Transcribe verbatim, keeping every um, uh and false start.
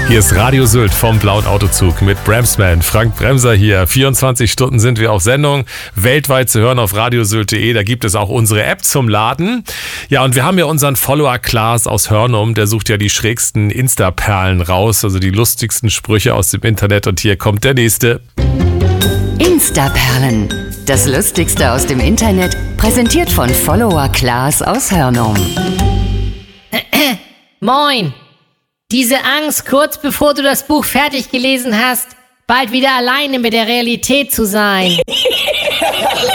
Hier ist Radio Sylt vom Blauen Autozug mit Bremsman. Frank Bremser hier. vierundzwanzig Stunden sind wir auf Sendung. Weltweit zu hören auf radiosylt punkt de. Da gibt es auch unsere App zum Laden. Ja, und wir haben ja unseren Follower Klaas aus Hörnum. Der sucht ja die schrägsten Insta-Perlen raus, also die lustigsten Sprüche aus dem Internet. Und hier kommt der nächste. Insta-Perlen. Das Lustigste aus dem Internet. Präsentiert von Follower Klaas aus Hörnum. Moin! Diese Angst, kurz bevor du das Buch fertig gelesen hast, bald wieder alleine mit der Realität zu sein.